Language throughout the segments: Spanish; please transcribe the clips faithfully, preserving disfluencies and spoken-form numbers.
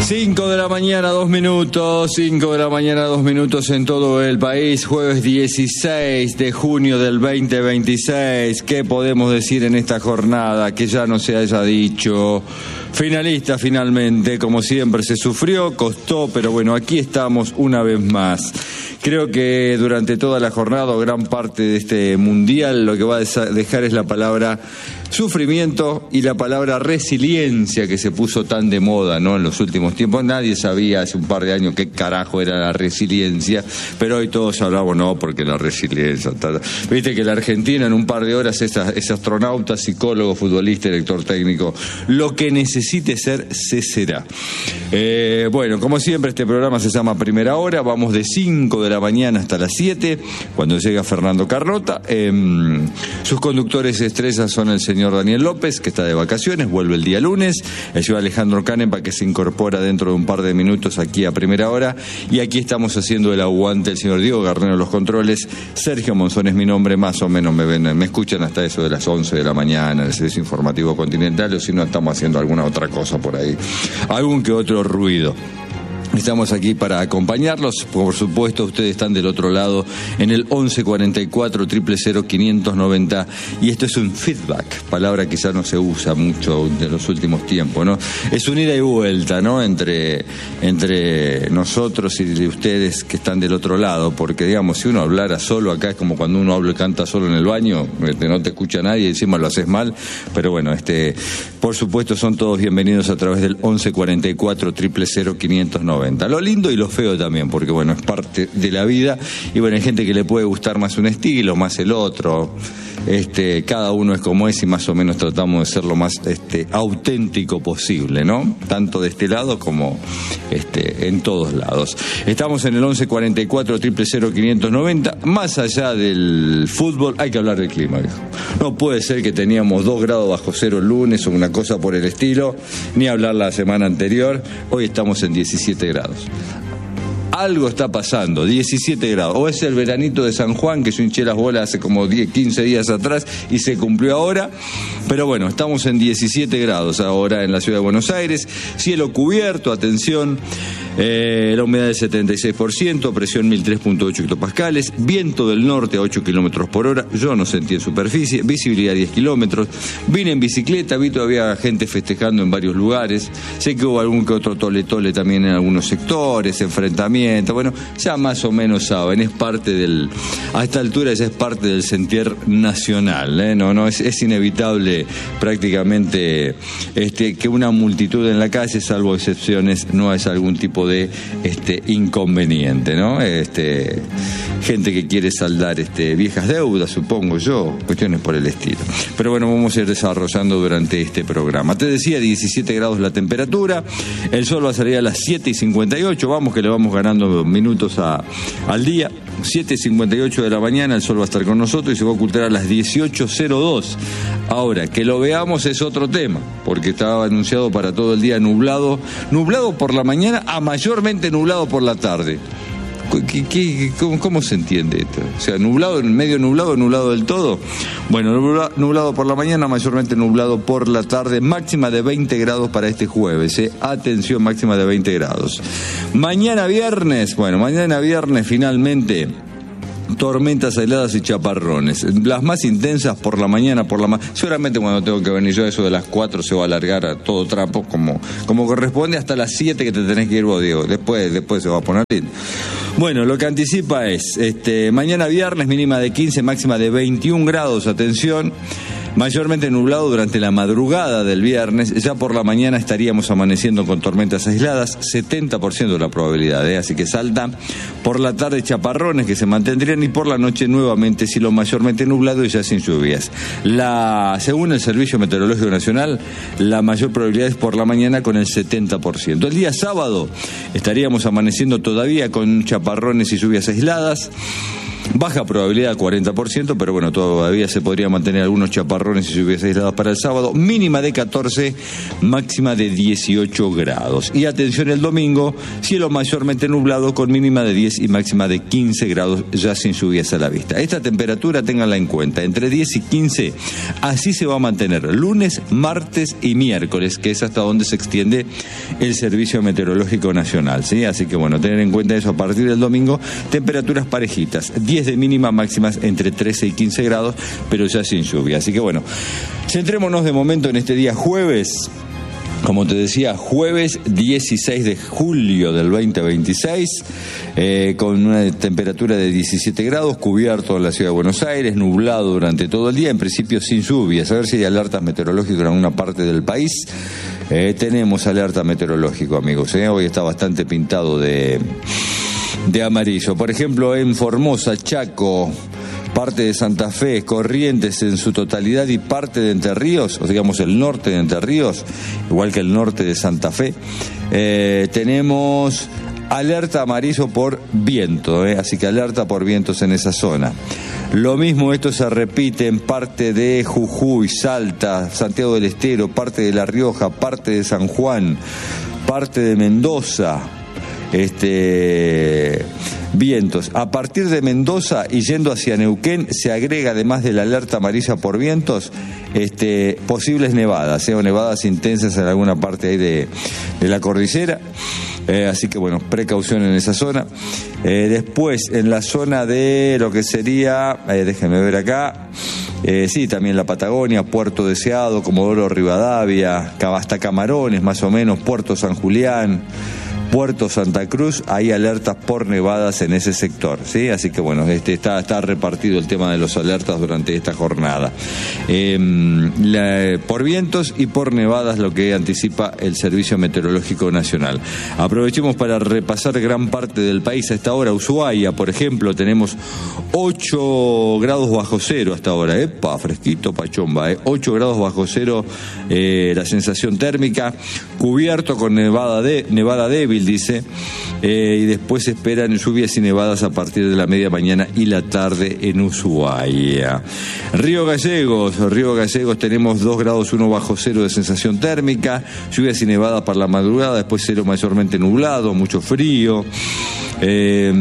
cinco de la mañana, dos minutos, cinco de la mañana, dos minutos en todo el país, jueves dieciséis de junio del veinte veintiséis. ¿Qué podemos decir en esta jornada que ya no se haya dicho? Finalista finalmente, como siempre se sufrió, costó, pero bueno, aquí estamos una vez más. Creo que durante toda la jornada, o gran parte de este mundial, lo que va a dejar es la palabra sufrimiento y la palabra resiliencia, que se puso tan de moda, ¿no?, en los últimos tiempos. Nadie sabía hace un par de años qué carajo era la resiliencia, pero hoy todos hablamos, no, porque la resiliencia... Ta, ta. Viste que la Argentina en un par de horas es, es astronauta, psicólogo, futbolista, director técnico. Lo que necesite ser, se será. Eh, bueno, como siempre, este programa se llama Primera Hora. Vamos de cinco de la mañana hasta las siete, cuando llega Fernando Carrota. Eh, sus conductores estrellas son el señor Daniel López, que está de vacaciones, vuelve el día lunes, el señor Alejandro Canepa, que se incorpora dentro de un par de minutos aquí a Primera Hora, y aquí estamos haciendo el aguante el señor Diego Garnero, los controles. Sergio Monzón es mi nombre, más o menos me ven, me escuchan hasta eso de las once de la mañana, el servicio informativo continental, o si no estamos haciendo alguna otra cosa por ahí, algún que otro ruido. Estamos aquí para acompañarlos. Por supuesto, ustedes están del otro lado en el once cuarenta y cuatro, cero cero cero, quinientos noventa, y esto es un feedback, palabra que ya no se usa mucho en los últimos tiempos, ¿no? Es un ida y vuelta, ¿no?, entre, entre nosotros y ustedes que están del otro lado, porque, digamos, si uno hablara solo acá es como cuando uno habla y canta solo en el baño, no te escucha nadie y encima lo haces mal, pero bueno, este, por supuesto son todos bienvenidos a través del once cuarenta y cuatro, cero cero cero, quinientos noventa. Lo lindo y lo feo también, porque bueno, es parte de la vida, y bueno, hay gente que le puede gustar más un estilo, más el otro. Este, cada uno es como es y más o menos tratamos de ser lo más este, auténtico posible, ¿no? Tanto de este lado como este, en todos lados. Estamos en el once cuarenta y cuatro, cero cero cero, quinientos noventa. Más allá del fútbol, hay que hablar del clima, viejo. No puede ser que teníamos dos grados bajo cero el lunes o una cosa por el estilo, ni hablar la semana anterior. Hoy estamos en diecisiete grados. Algo está pasando, diecisiete grados. O es el veranito de San Juan, que yo hinché las bolas hace como diez, quince días atrás y se cumplió ahora. Pero bueno, estamos en diecisiete grados ahora en la ciudad de Buenos Aires. Cielo cubierto, atención. Eh, la humedad del setenta y seis por ciento, presión mil tres punto ocho hectopascales, viento del norte a ocho kilómetros por hora, yo no sentí en superficie, visibilidad diez kilómetros, vine en bicicleta, vi todavía gente festejando en varios lugares, sé que hubo algún que otro tole tole también en algunos sectores, enfrentamientos, bueno, ya más o menos saben, es parte del, a esta altura ya es parte del sentir nacional, ¿eh? no, no, es, es inevitable prácticamente este, que una multitud en la calle, salvo excepciones, no es algún tipo de de este inconveniente, ¿no? Este, gente que quiere saldar este, viejas deudas, supongo yo, cuestiones por el estilo. Pero bueno, vamos a ir desarrollando durante este programa. Te decía, diecisiete grados la temperatura, el sol va a salir a las siete y cincuenta y ocho, vamos que le vamos ganando minutos a, al día. siete y cincuenta y ocho de la mañana, el sol va a estar con nosotros y se va a ocultar a las dieciocho cero dos. Ahora, que lo veamos es otro tema, porque estaba anunciado para todo el día nublado, nublado por la mañana a mayormente nublado por la tarde. ¿Qué, qué, cómo, ¿Cómo se entiende esto? O sea, nublado, medio nublado, nublado del todo. Bueno, nublado, nublado por la mañana, mayormente nublado por la tarde, máxima de veinte grados para este jueves, ¿eh? Atención, máxima de veinte grados. Mañana viernes, bueno, mañana viernes finalmente, tormentas aisladas y chaparrones. Las más intensas por la mañana, por la ma- seguramente cuando tengo que venir yo, eso de las cuatro se va a alargar a todo trapo, como, como corresponde, hasta las siete que te tenés que ir vos, Diego. Después, después se va a poner lindo. Bueno, lo que anticipa es, este, mañana viernes mínima de quince, máxima de veintiún grados, atención. Mayormente nublado durante la madrugada del viernes, ya por la mañana estaríamos amaneciendo con tormentas aisladas, setenta por ciento de la probabilidad, ¿eh? Así que salta. Por la tarde chaparrones que se mantendrían y por la noche nuevamente cielo mayormente nublado y ya sin lluvias. La, según el Servicio Meteorológico Nacional, la mayor probabilidad es por la mañana con el setenta por ciento. El día sábado estaríamos amaneciendo todavía con chaparrones y lluvias aisladas. Baja probabilidad cuarenta por ciento, pero bueno, todavía se podría mantener algunos chaparrones y lluvias aisladas para el sábado. Mínima de catorce, máxima de dieciocho grados. Y atención, el domingo, cielo mayormente nublado con mínima de diez y máxima de quince grados, ya sin lluvias a la vista. Esta temperatura, ténganla en cuenta, entre diez y quince, así se va a mantener lunes, martes y miércoles, que es hasta donde se extiende el Servicio Meteorológico Nacional, ¿sí? Así que bueno, tener en cuenta eso a partir del domingo. Temperaturas parejitas, diez de mínima, máximas entre trece y quince grados, pero ya sin lluvia. Así que bueno, centrémonos de momento en este día jueves. Como te decía, jueves dieciséis de julio del veinte veintiséis, eh, con una temperatura de diecisiete grados, cubierto en la ciudad de Buenos Aires, nublado durante todo el día, en principio sin lluvias. A ver si hay alertas meteorológicas en alguna parte del país. Eh, tenemos alerta meteorológico, amigos. ¿eh? Hoy está bastante pintado de, de amarillo. Por ejemplo, en Formosa, Chaco, parte de Santa Fe, Corrientes en su totalidad y parte de Entre Ríos, o digamos el norte de Entre Ríos, igual que el norte de Santa Fe, eh, tenemos alerta amarillo por viento, eh, así que alerta por vientos en esa zona. Lo mismo, esto se repite en parte de Jujuy, Salta, Santiago del Estero, parte de La Rioja, parte de San Juan, parte de Mendoza. Este, vientos. A partir de Mendoza y yendo hacia Neuquén se agrega, además de la alerta amarilla por vientos, este, posibles nevadas, ¿eh? o nevadas intensas en alguna parte ahí de, de la cordillera. Eh, así que bueno, precaución en esa zona. Eh, después, en la zona de lo que sería, eh, déjenme ver acá, eh, sí, también la Patagonia, Puerto Deseado, Comodoro Rivadavia, hasta Camarones más o menos, Puerto San Julián, Puerto Santa Cruz, hay alertas por nevadas en ese sector, ¿sí? Así que bueno, este, está, está repartido el tema de los alertas durante esta jornada. Eh, la, por vientos y por nevadas, lo que anticipa el Servicio Meteorológico Nacional. Aprovechemos para repasar gran parte del país. A esta hora, Ushuaia, por ejemplo, tenemos ocho grados bajo cero hasta ahora. Epa, fresquito, pachomba, ¿eh? ocho grados bajo cero eh, la sensación térmica, cubierto con nevada, de, nevada débil, dice, eh, y después se esperan lluvias y nevadas a partir de la media mañana y la tarde en Ushuaia. Río Gallegos, Río Gallegos tenemos dos grados uno bajo cero de sensación térmica, lluvias y nevadas para la madrugada, después cielo mayormente nublado, mucho frío. Eh,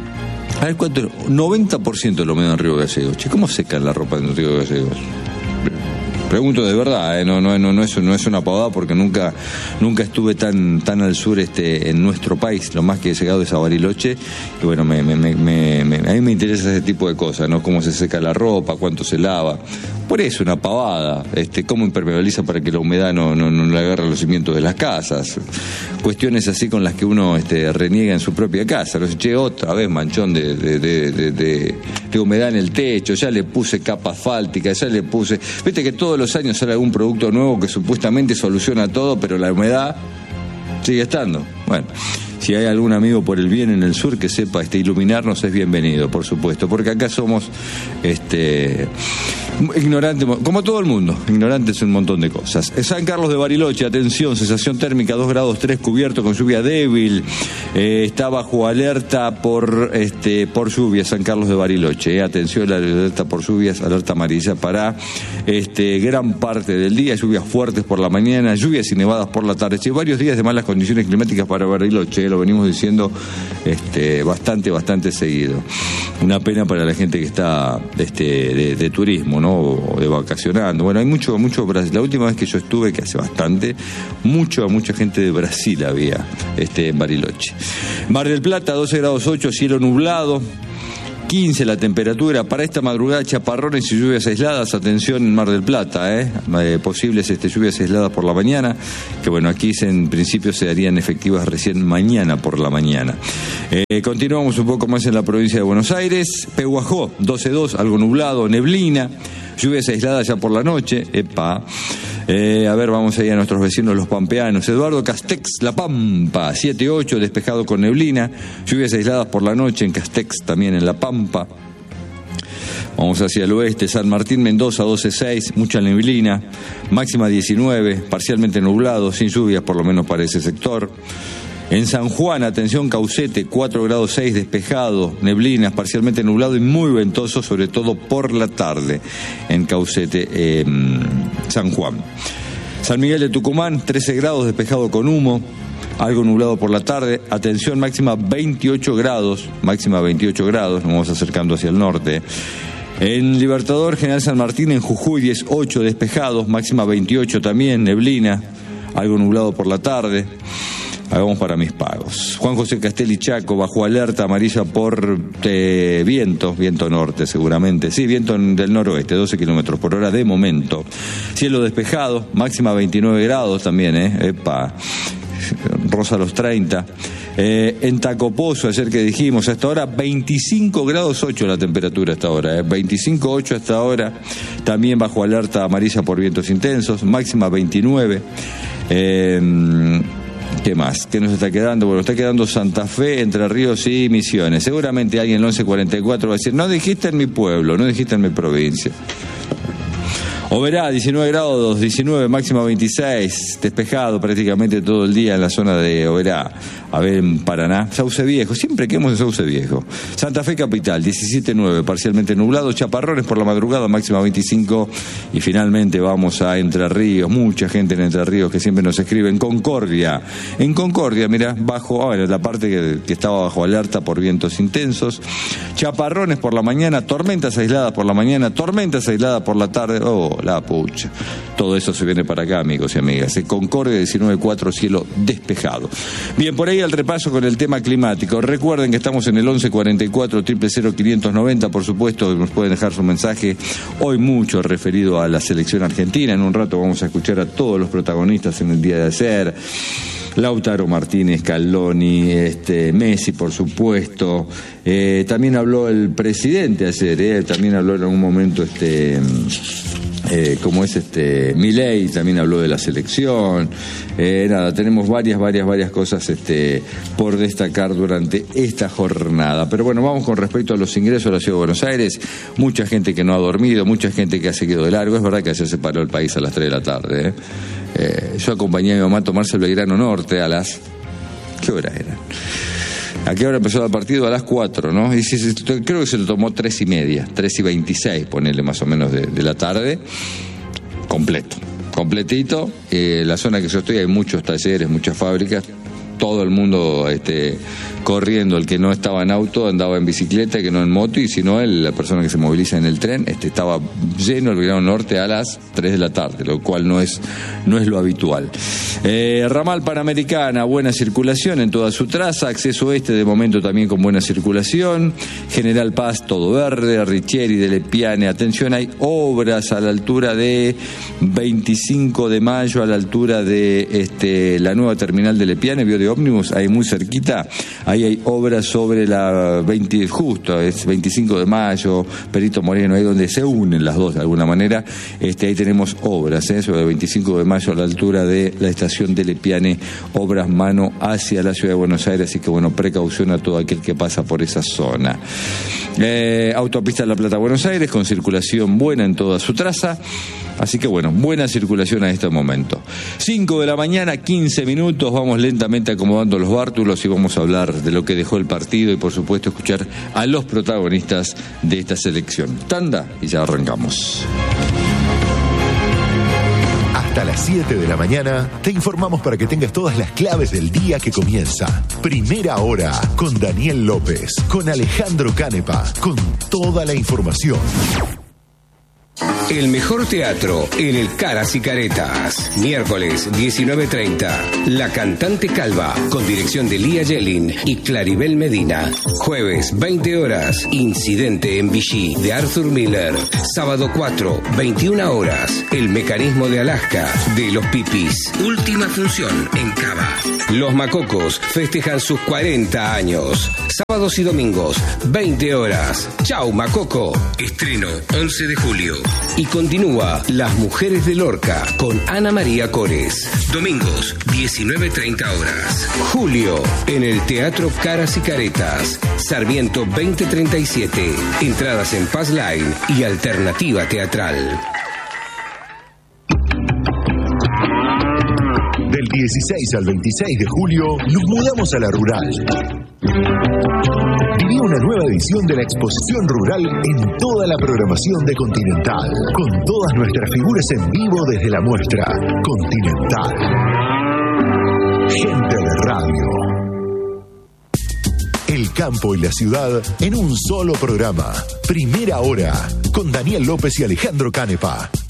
a ver cuánto, noventa por ciento de la humedad en Río Gallegos. Che, ¿cómo secan la ropa en Río Gallegos? Pregunto de verdad, ¿eh? no, no, no, no, es, no es una pavada porque nunca, nunca estuve tan, tan al sur este, en nuestro país. Lo más que he llegado es a Bariloche y bueno, me, me, me, me, a mí me interesa ese tipo de cosas, ¿no? Cómo se seca la ropa, cuánto se lava. Por eso, una pavada, este, cómo impermeabiliza para que la humedad no, no, no le agarre los cimientos de las casas. Cuestiones así con las que uno este, reniega en su propia casa. No sé, che, otra vez manchón de, de, de, de, de, de humedad en el techo, ya le puse capa asfáltica, ya le puse... Viste que todos los años sale algún producto nuevo que supuestamente soluciona todo, pero la humedad sigue estando. Bueno, si hay algún amigo por el bien en el sur que sepa este, iluminarnos, es bienvenido, por supuesto, porque acá somos este, ignorantes, como todo el mundo, ignorantes en un montón de cosas. San Carlos de Bariloche, atención, sensación térmica dos grados tres, cubierto con lluvia débil, eh, está bajo alerta por este por lluvia San Carlos de Bariloche, eh, atención, la alerta por lluvias, alerta amarilla para este gran parte del día, lluvias fuertes por la mañana, lluvias y nevadas por la tarde, che, varios días de malas condiciones climáticas para Bariloche, eh, lo venimos diciendo este bastante, bastante seguido. Una pena para la gente que está este, de, de turismo, ¿no? O de vacacionando. Bueno, hay mucho, mucho Brasil. La última vez que yo estuve, que hace bastante, mucho, mucha gente de Brasil había este, en Bariloche. Mar del Plata, doce grados ocho, cielo nublado. quince la temperatura. Para esta madrugada, chaparrones y lluvias aisladas. Atención en Mar del Plata, ¿eh? eh posibles este, lluvias aisladas por la mañana, que bueno, aquí en principio se darían efectivas recién mañana por la mañana. Eh, continuamos un poco más en la provincia de Buenos Aires. Pehuajó, doce dos, algo nublado, neblina, lluvias aisladas ya por la noche. Epa. Eh, a ver, vamos ahí a nuestros vecinos los pampeanos. Eduardo Castex, La Pampa, siete ocho, despejado con neblina, lluvias aisladas por la noche en Castex, también en La Pampa. Vamos hacia el oeste, San Martín, Mendoza, doce seis, mucha neblina, máxima diecinueve, parcialmente nublado, sin lluvias por lo menos para ese sector. En San Juan, atención, Caucete, cuatro grados seis, despejado, neblinas, parcialmente nublado y muy ventoso, sobre todo por la tarde en Caucete, eh, San Juan. San Miguel de Tucumán, trece grados, despejado con humo, algo nublado por la tarde, atención, máxima veintiocho grados, máxima veintiocho grados, nos vamos acercando hacia el norte. En Libertador, General San Martín, en Jujuy, dieciocho, despejados, máxima veintiocho también, neblina, algo nublado por la tarde. Hagamos para mis pagos. Juan José Castelli Chaco, bajo alerta amarilla por eh, viento, viento norte seguramente. Sí, viento del noroeste, doce kilómetros por hora de momento. Cielo despejado, máxima veintinueve grados también, ¿eh? Epa, rosa los treinta. Eh, en Tacopozo, ayer que dijimos, hasta ahora veinticinco grados ocho la temperatura hasta ahora, eh, veinticinco ocho hasta ahora, también bajo alerta amarilla por vientos intensos, máxima veintinueve. Eh, ¿Qué más? ¿Qué nos está quedando? Bueno, está quedando Santa Fe, Entre Ríos y Misiones. Seguramente alguien en el once cuarenta y cuatro va a decir, no dijiste en mi pueblo, no dijiste en mi provincia. Oberá, diecinueve grados, diecinueve, máxima veintiséis, despejado prácticamente todo el día en la zona de Oberá. A ver, en Paraná, Sauce Viejo, siempre quedamos en Sauce Viejo. Santa Fe Capital, diecisiete nueve, parcialmente nublado, chaparrones por la madrugada, máxima veinticinco. Y finalmente vamos a Entre Ríos, mucha gente en Entre Ríos que siempre nos escribe. En Concordia, en Concordia, mira, bajo, bueno, la parte que, que estaba bajo alerta por vientos intensos. Chaparrones por la mañana, tormentas aisladas por la mañana, tormentas aisladas por la tarde. Oh, la pucha. Todo eso se viene para acá, amigos y amigas. En Concordia, diecinueve cuatro, cielo despejado. Bien, por ahí al repaso con el tema climático. Recuerden que estamos en el once cuarenta y cuatro, cero cero quinientos noventa, por supuesto, nos pueden dejar su mensaje. Hoy mucho referido a la selección argentina. En un rato vamos a escuchar a todos los protagonistas en el día de ayer. Lautaro Martínez, Scaloni, este, Messi, por supuesto. Eh, también habló el presidente ayer, eh, también habló en algún momento este... Eh, como es este Milei, también habló de la selección. Eh, nada, tenemos varias, varias, varias cosas este, por destacar durante esta jornada. Pero bueno, vamos con respecto a los ingresos a la Ciudad de Buenos Aires. Mucha gente que no ha dormido, mucha gente que ha seguido de largo. Es verdad que ayer se paró el país a las tres de la tarde. ¿eh? Eh, yo acompañé a mi mamá a tomarse el Belgrano Norte a las... ¿Qué hora era? ¿A qué hora empezó el partido? A las cuatro, ¿no? Y si, creo que se lo tomó tres y media, tres y veintiséis, ponele más o menos de, de la tarde, completo, completito. Eh, la zona que yo estoy hay muchos talleres, muchas fábricas, todo el mundo este, corriendo. El que no estaba en auto andaba en bicicleta, el que no en moto, y si no, el, la persona que se moviliza en el tren, este, estaba lleno el Belgrano Norte a las tres de la tarde, lo cual no es, no es lo habitual. Eh, ramal Panamericana, buena circulación en toda su traza. Acceso este de momento también con buena circulación. General Paz, todo verde. Richieri, de Lepiane, atención, hay obras a la altura de veinticinco de mayo, a la altura de este, la nueva terminal de Lepiane, vio de ómnibus, ahí muy cerquita. Ahí hay obras sobre la veinte, justo, es veinticinco de mayo, Perito Moreno, ahí donde se unen las dos de alguna manera. Este, ahí tenemos obras, ¿eh? Sobre el veinticinco de mayo a la altura de la estación de Lepiane, obras mano hacia la Ciudad de Buenos Aires, así que bueno, precaución a todo aquel que pasa por esa zona. Eh, autopista La Plata Buenos Aires, con circulación buena en toda su traza, así que bueno, buena circulación a este momento. cinco de la mañana, quince minutos, vamos lentamente acomodando los bártulos y vamos a hablar de lo que dejó el partido y por supuesto escuchar a los protagonistas de esta selección. Tanda y ya arrancamos. Hasta las siete de la mañana te informamos para que tengas todas las claves del día que comienza. Primera hora con Daniel López, con Alejandro Canepa, con toda la información. El mejor teatro en el Caras y Caretas. Miércoles diecinueve treinta. La Cantante Calva, con dirección de Lía Yelin y Claribel Medina. Jueves veinte horas. Incidente en Vichy, de Arthur Miller. Sábado cuatro, veintiuna horas. El Mecanismo de Alaska, de Los Pipis. Última función en Cava. Los Macocos festejan sus cuarenta años. Sábados y domingos, veinte horas. Chau Macoco. Estreno once de julio. Y continúa Las Mujeres de Lorca con Ana María Cores. Domingos, diecinueve treinta horas. Julio, en el Teatro Caras y Caretas. Sarmiento veinte treinta y siete. Entradas en Paz Line y Alternativa Teatral. Del dieciséis al veintiséis de julio nos mudamos a la rural. Viví una nueva edición de la Exposición Rural en toda la programación de Continental, con todas nuestras figuras en vivo desde la muestra Continental. Gente de radio. El campo y la ciudad en un solo programa. Primera Hora, con Daniel López y Alejandro Canepa.